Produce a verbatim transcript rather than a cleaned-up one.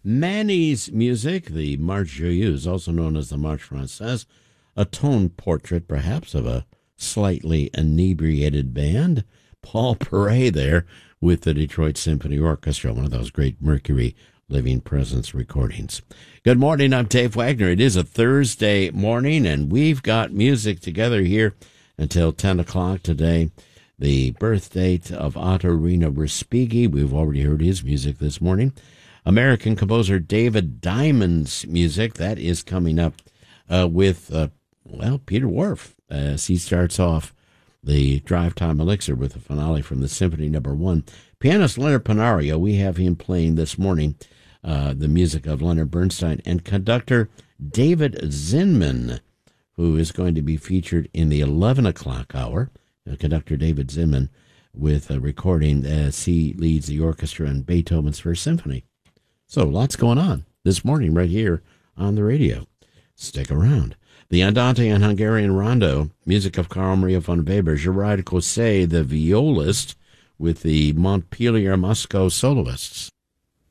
Manny's music, the Marche Joyeuse, also known as the Marche Française, a tone portrait perhaps of a slightly inebriated band. Paul Perret there with the Detroit Symphony Orchestra, one of those great Mercury Living Presence recordings. Good morning, I'm Dave Wagner. It is a Thursday morning, and we've got music together here until ten o'clock today. The birth date of Ottorino Respighi, we've already heard his music this morning. American composer David Diamond's music, that is coming up uh, with, uh, well, Peter Whorf, as he starts off the Drive Time Elixir with a finale from the Symphony Number One. Pianist Leonard Panario, we have him playing this morning uh, the music of Leonard Bernstein, and conductor David Zinman, who is going to be featured in the eleven o'clock hour. Uh, conductor David Zinman with a recording as he leads the orchestra in Beethoven's First Symphony. So lots going on this morning right here on the radio. Stick around. The Andante and Hungarian Rondo, music of Carl Maria von Weber, Gerard Cosset, the violist, with the Montpellier Moscow soloists.